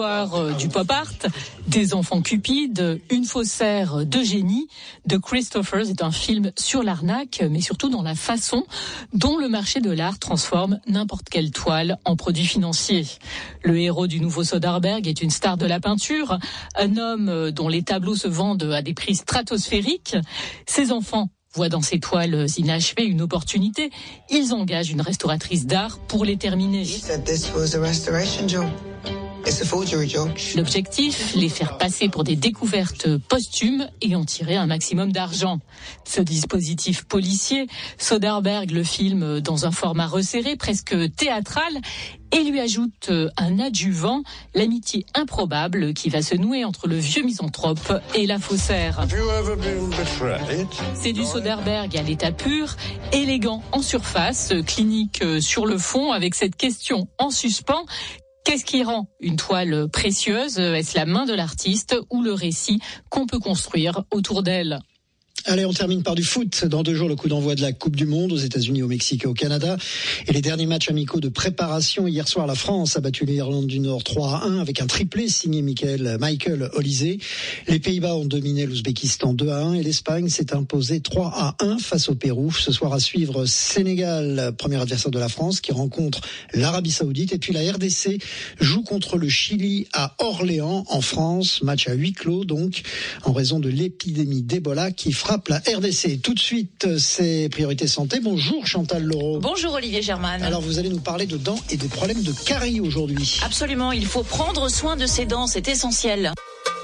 gloire du pop art, des enfants cupides, une faussaire de génie. The Christophers est un film sur l'arnaque, mais surtout dans la façon dont le marché de l'art transforme n'importe quelle toile en produit financier. Le héros du nouveau Soderbergh est une star de la peinture, un homme dont les tableaux se vendent à des prix stratosphériques. Ses enfants voient dans ces toiles inachevées une opportunité. Ils engagent une restauratrice d'art pour les terminer. L'objectif, les faire passer pour des découvertes posthumes et en tirer un maximum d'argent. Ce dispositif policier, Soderbergh le filme dans un format resserré, presque théâtral, et lui ajoute un adjuvant, l'amitié improbable qui va se nouer entre le vieux misanthrope et la faussaire. C'est du Soderbergh à l'état pur, élégant en surface, clinique sur le fond, avec cette question en suspens. Qu'est-ce qui rend une toile précieuse ? Est-ce la main de l'artiste ou le récit qu'on peut construire autour d'elle ? Allez, on termine par du foot. Dans 2 jours, le coup d'envoi de la Coupe du Monde aux États-Unis, au Mexique et au Canada. Et les derniers matchs amicaux de préparation. Hier soir, la France a battu l'Irlande du Nord 3-1 avec un triplé signé Michael Olysée. Les Pays-Bas ont dominé l'Ouzbékistan 2-1 et l'Espagne s'est imposée 3-1 face au Pérou. Ce soir à suivre, Sénégal, premier adversaire de la France, qui rencontre l'Arabie Saoudite. Et puis la RDC joue contre le Chili à Orléans, en France. Match à huis clos, donc, en raison de l'épidémie d'Ebola qui frappe la RDC. Tout de suite, c'est Priorité Santé. Bonjour Chantal Laureau. Bonjour Olivier Germain. Alors vous allez nous parler de dents et des problèmes de caries aujourd'hui. Absolument, il faut prendre soin de ses dents, c'est essentiel.